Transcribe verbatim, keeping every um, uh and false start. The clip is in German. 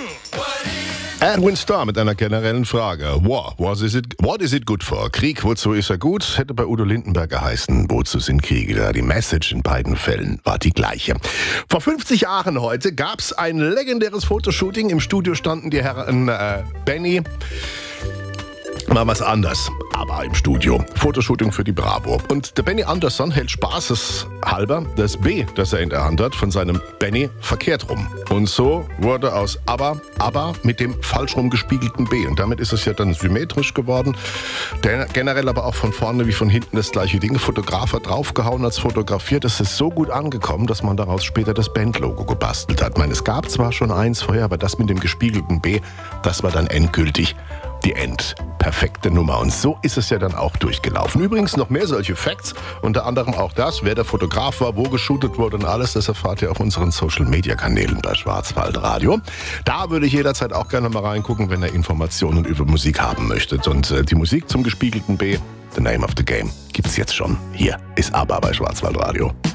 Edwin Starr mit einer generellen Frage. War, what is it, what is it good for? Krieg, wozu ist er gut? Hätte bei Udo Lindenberg geheißen, wozu sind Kriege da? Die Message in beiden Fällen war die gleiche. Vor fünfzig Jahren heute gab es ein legendäres Fotoshooting. Im Studio standen die Herren äh, Benny. Mal was anders, aber im Studio. Fotoshooting für die Bravo. Und der Benny Andersson hält spaßeshalber das B, das er in der Hand hat, von seinem Benny verkehrt rum. Und so wurde aus ABBA, ABBA mit dem falsch rum gespiegelten B. Und damit ist es ja dann symmetrisch geworden. Der, generell aber auch von vorne wie von hinten das gleiche Ding. Fotograf hat draufgehauen, hat's fotografiert. Es ist so gut angekommen, dass man daraus später das Bandlogo gebastelt hat. Ich meine, es gab zwar schon eins vorher, aber das mit dem gespiegelten B, das war dann endgültig die endperfekte Nummer. Und so ist es ja dann auch durchgelaufen. Übrigens noch mehr solche Facts, unter anderem auch das, wer der Fotograf war, wo geshootet wurde und alles, das erfahrt ihr auf unseren Social-Media-Kanälen bei Schwarzwaldradio. Da würde ich jederzeit auch gerne mal reingucken, wenn ihr Informationen über Musik haben möchtet. Und äh, die Musik zum gespiegelten B, The Name of the Game, gibt's jetzt schon. Hier ist ABBA bei Schwarzwaldradio.